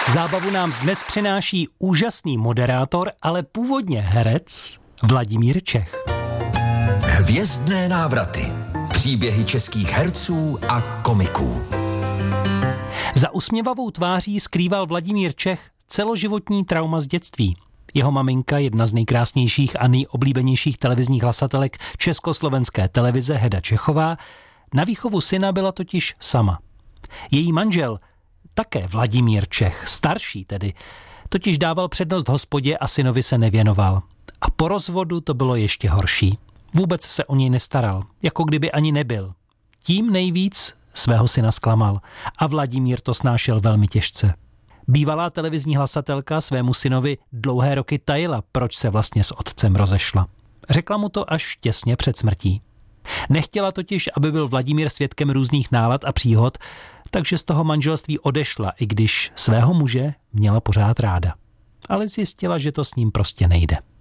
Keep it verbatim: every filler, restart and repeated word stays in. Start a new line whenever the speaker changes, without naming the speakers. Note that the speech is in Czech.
Zábavu nám dnes přináší úžasný moderátor, ale původně herec Vladimír Čech.
Hvězdné návraty. Příběhy českých herců a komiků.
Za usměvavou tváří skrýval Vladimír Čech celoživotní trauma z dětství. Jeho maminka, jedna z nejkrásnějších a nejoblíbenějších televizních hlasatelek československé televize, Heda Čechová, na výchovu syna byla totiž sama. Její manžel, také Vladimír Čech, starší tedy, totiž dával přednost hospodě a synovi se nevěnoval. A po rozvodu to bylo ještě horší. Vůbec se o něj nestaral, jako kdyby ani nebyl. Tím nejvíc svého syna zklamal a Vladimír to snášel velmi těžce. Bývalá televizní hlasatelka svému synovi dlouhé roky tajila, proč se vlastně s otcem rozešla. Řekla mu to až těsně před smrtí. Nechtěla totiž, aby byl Vladimír svědkem různých nálad a příhod, takže z toho manželství odešla, i když svého muže měla pořád ráda. Ale zjistila, že to s ním prostě nejde.